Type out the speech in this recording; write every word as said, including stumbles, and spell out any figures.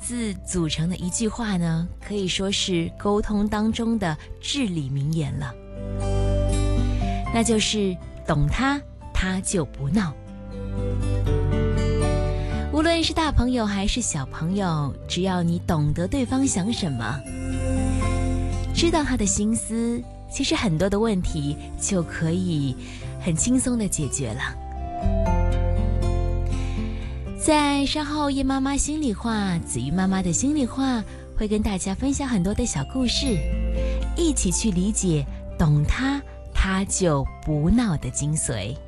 字组成的一句话呢，可以说是沟通当中的至理名言了，那就是懂他，他就不闹。无论是大朋友还是小朋友，只要你懂得对方想什么，知道他的心思，其实很多的问题就可以很轻松的解决了。在稍后叶妈妈心里话，子瑜妈妈的心里话，会跟大家分享很多的小故事，一起去理解懂他，他就不闹的精髓。